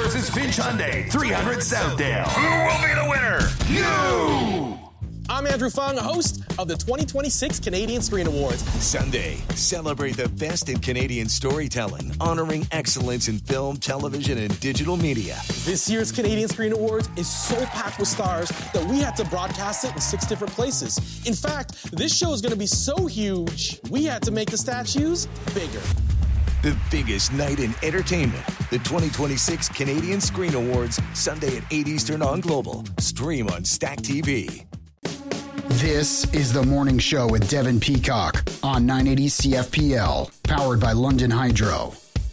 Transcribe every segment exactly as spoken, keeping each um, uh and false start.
versus Finch Hyundai, three hundred Southdale. Who will be the winner? You! I'm Andrew Fung, host of the twenty twenty-six Canadian Screen Awards. Sunday, celebrate the best in Canadian storytelling, honoring excellence in film, television, and digital media. This year's Canadian Screen Awards is so packed with stars that we had to broadcast it in six different places. In fact, this show is going to be so huge, we had to make the statues bigger. The biggest night in entertainment. The twenty twenty-six Canadian Screen Awards, Sunday at eight Eastern on Global. Stream on Stack T V. This is The Morning Show with Devin Peacock on nine eighty C F P L, powered by London Hydro.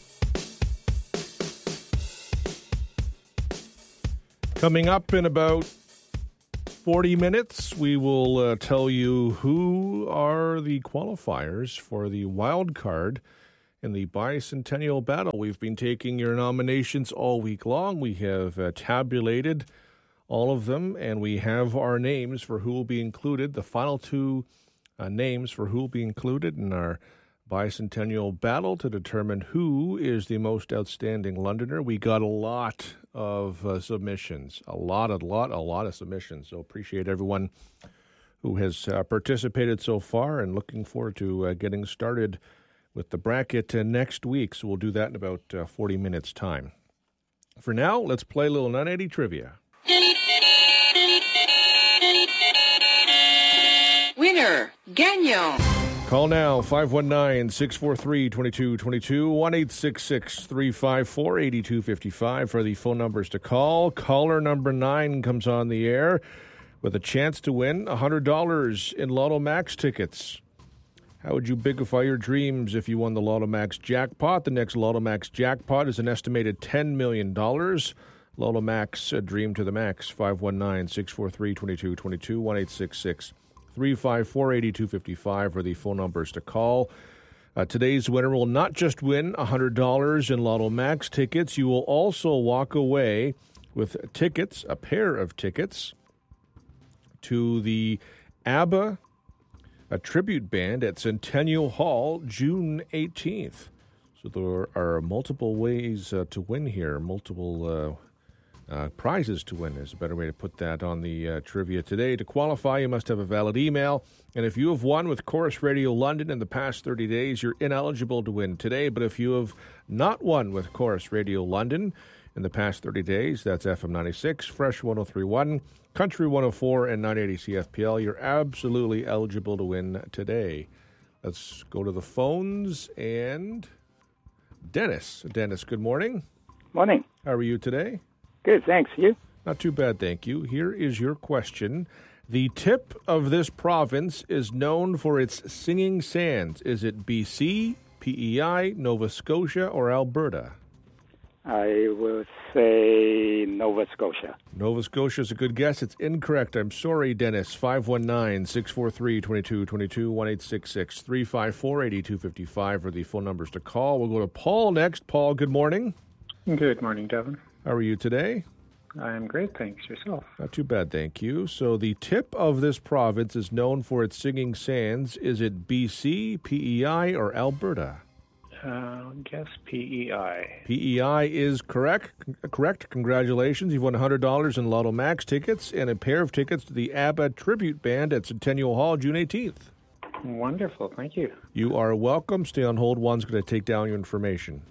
Coming up in about forty minutes, we will uh, tell you who are the qualifiers for the wild card in the bicentennial battle. We've been taking your nominations all week long. We have uh, tabulated all of them, and we have our names for who will be included, the final two uh, names for who will be included in our bicentennial battle to determine who is the most outstanding Londoner. We got a lot of uh, submissions, a lot, a lot, a lot of submissions. So appreciate everyone who has uh, participated so far, and looking forward to uh, getting started with the bracket uh, next week. So we'll do that in about uh, forty minutes' time. For now, let's play a little nine eighty trivia. Winner, Gagnon. Call now, five one nine, six four three, two two two two, one eight six six, three five four, eight two five five for the phone numbers to call. Caller number nine comes on the air with a chance to win one hundred dollars in Lotto Max tickets. How would you bigify your dreams if you won the Lotto Max jackpot? The next Lotto Max jackpot is an estimated ten million dollars. Lotto Max, a dream to the max, five one nine, six four three, two two two two, one eight six six, three five four, eight two five five are the phone numbers to call. Uh, today's winner will not just win one hundred dollars in Lotto Max tickets, you will also walk away with tickets, a pair of tickets, to the ABBA a tribute band at Centennial Hall, June eighteenth. So there are multiple ways uh, to win here, multiple uh, uh, prizes to win is a better way to put that on the uh, trivia today. To qualify, you must have a valid email. And if you have won with Chorus Radio London in the past thirty days, you're ineligible to win today. But if you have not won with Chorus Radio London in the past thirty days, that's F M ninety-six, Fresh one oh three point one, Country one oh four, and nine eighty C F P L, you're absolutely eligible to win today. Let's go to the phones and Dennis. Dennis, good morning. Morning. How are you today? Good, thanks. You? Not too bad, thank you. Here is your question. The tip of this province is known for its singing sands. Is it B C, P E I, Nova Scotia, or Alberta? I will say Nova Scotia. Nova Scotia is a good guess. It's incorrect. I'm sorry, Dennis. five one nine, six four three, two two two two, one eight six six, three five four, eight two five five are the phone numbers to call. We'll go to Paul next. Paul, good morning. Good morning, Devin. How are you today? I'm great, thanks. Yourself? Not too bad, thank you. So the tip of this province is known for its singing sands. Is it B C, P E I, or Alberta? Uh, I guess P E I. P E I is correct. Correct. Congratulations. You've won one hundred dollars in Lotto Max tickets and a pair of tickets to the ABBA Tribute Band at Centennial Hall, June eighteenth. Wonderful. Thank you. You are welcome. Stay on hold. One's going to take down your information.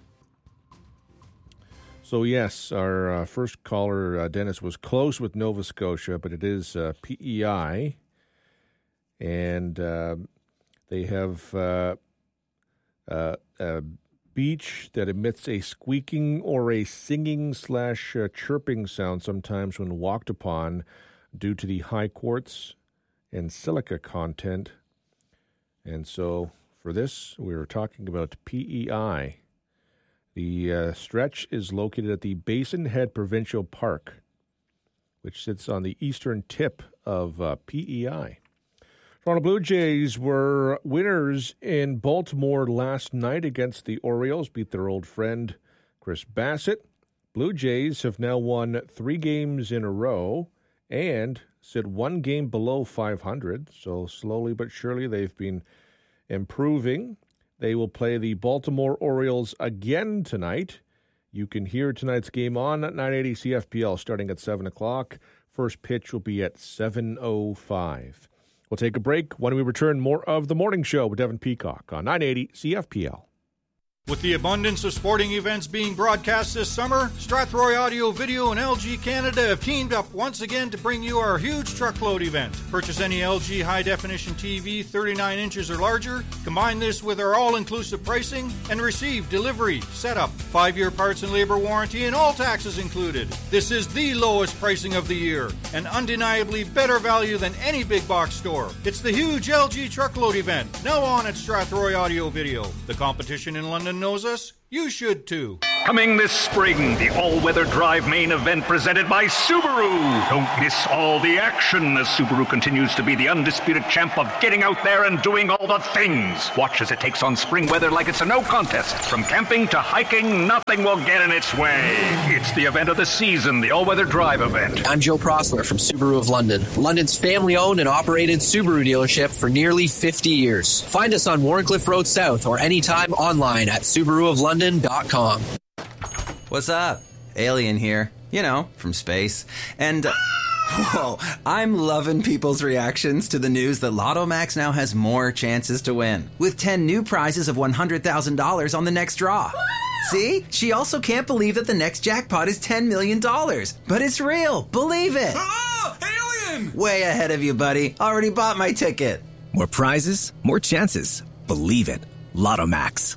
So, yes, our uh, first caller, uh, Dennis, was close with Nova Scotia, but it is uh, P E I. And uh, they have uh, uh, a beach that emits a squeaking or a singing slash uh, chirping sound sometimes when walked upon due to the high quartz and silica content. And so for this, we were talking about P E I. The uh, stretch is located at the Basin Head Provincial Park, which sits on the eastern tip of uh, P E I. Toronto Blue Jays were winners in Baltimore last night against the Orioles, beat their old friend Chris Bassett. Blue Jays have now won three games in a row and sit one game below five hundred, so slowly but surely they've been improving. They will play the Baltimore Orioles again tonight You can hear tonight's game on nine eighty C F P L starting at seven o'clock. First pitch will be at seven oh five. We'll take a break. When we return, more of The Morning Show with Devin Peacock on nine eighty C F P L. With the abundance of sporting events being broadcast this summer, Strathroy Audio Video and L G Canada have teamed up once again to bring you our huge truckload event. Purchase any L G high-definition T V thirty-nine inches or larger, combine this with our all-inclusive pricing, and receive delivery, setup, five-year parts and labor warranty, and all taxes included. This is the lowest pricing of the year, and undeniably better value than any big box store. It's the huge L G truckload event, now on at Strathroy Audio Video. The competition in London knows us, you should too. Coming this spring, the all-weather drive main event presented by Subaru. Don't miss all the action as Subaru continues to be the undisputed champ of getting out there and doing all the things. Watch as it takes on spring weather like it's a no contest. From camping to hiking, nothing will get in its way. It's the event of the season, the all-weather drive event. I'm Joe Prosler from Subaru of London, London's family-owned and operated Subaru dealership for nearly fifty years. Find us on Warncliffe Road South or anytime online at Subaru of London dot com. What's up? Alien here. You know, from space. And, uh, whoa, I'm loving people's reactions to the news that Lotto Max now has more chances to win, with ten new prizes of one hundred thousand dollars on the next draw. See? She also can't believe that the next jackpot is ten million dollars. But it's real. Believe it. Ah, alien! Way ahead of you, buddy. Already bought my ticket. More prizes, more chances. Believe it. Lotto Max.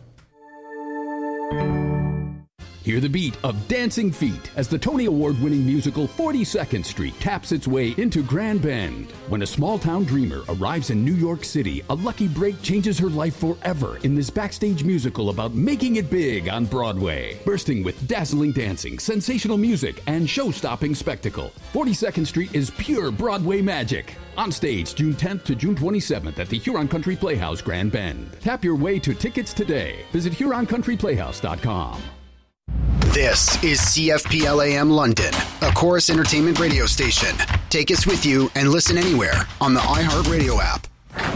Hear the beat of Dancing Feet as the Tony Award-winning musical forty-second Street taps its way into Grand Bend. When a small-town dreamer arrives in New York City, a lucky break changes her life forever in this backstage musical about making it big on Broadway. Bursting with dazzling dancing, sensational music, and show-stopping spectacle, forty-second Street is pure Broadway magic. On stage June tenth to June twenty-seventh at the Huron Country Playhouse, Grand Bend. Tap your way to tickets today. Visit Huron Country Playhouse dot com. This is C F P L A M London, a Chorus Entertainment radio station. Take us with you and listen anywhere on the iHeartRadio app.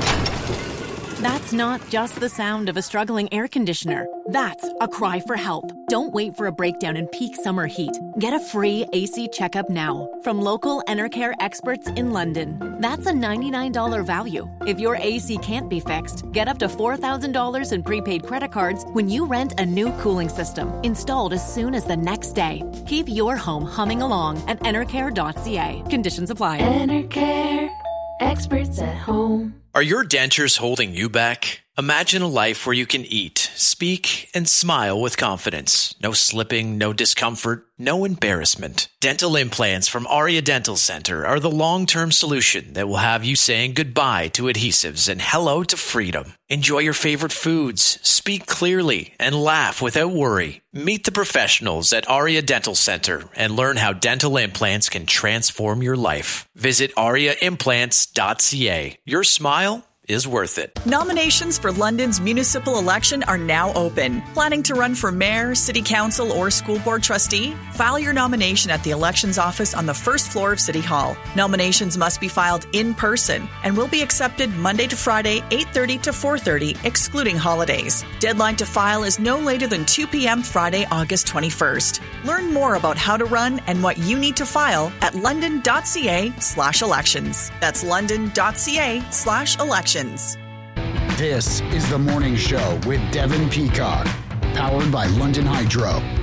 That's not just the sound of a struggling air conditioner. That's a cry for help. Don't wait for a breakdown in peak summer heat. Get a free A C checkup now from local Enercare experts in London. That's a ninety-nine dollars value. If your A C can't be fixed, get up to four thousand dollars in prepaid credit cards when you rent a new cooling system installed as soon as the next day. Keep your home humming along at enercare dot c a. Conditions apply. Enercare, experts at home. Are your dentures holding you back? Imagine a life where you can eat, speak, and smile with confidence. No slipping, no discomfort, no embarrassment. Dental implants from Aria Dental Center are the long-term solution that will have you saying goodbye to adhesives and hello to freedom. Enjoy your favorite foods, speak clearly, and laugh without worry. Meet the professionals at Aria Dental Center and learn how dental implants can transform your life. Visit aria implants dot c a. Your smile is worth it. Nominations for London's municipal election are now open. Planning to run for mayor, city council, or school board trustee? File your nomination at the elections office on the first floor of City Hall. Nominations must be filed in person and will be accepted Monday to Friday, eight thirty to four thirty, excluding holidays. Deadline to file is no later than two p.m. Friday, August twenty-first. Learn more about how to run and what you need to file at london dot c a slash elections. That's london dot c a slash elections. This is The Morning Show with Devin Peacock, powered by London Hydro.